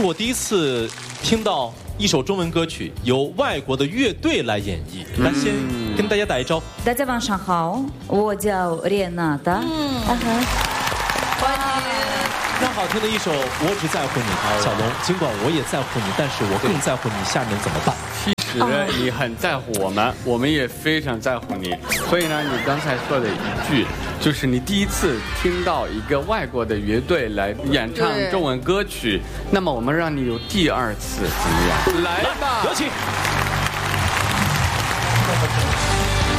我第一次听到一首中文歌曲由外国的乐队来演绎。那先跟大家打一招呼。 大家晚上好，我叫Renata。 欢迎。那好听的一首《我只在乎你》，小龙，尽管我也在乎你，但是我更在乎你下面怎么办？ 其实你很在乎我们也非常在乎你。所以呢，你刚才说的一句，就是你第一次听到一个外国的乐队来演唱中文歌曲，那么我们让你有第二次，怎么样？来吧， 有请。